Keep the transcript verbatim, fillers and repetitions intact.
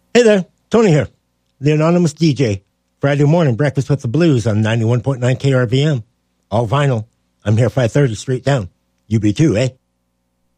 Hey there, Tony here, the Anonymous D J. Friday morning breakfast with the blues on ninety-one point nine K R V M. All vinyl. I'm here five thirty straight down. You be too, eh?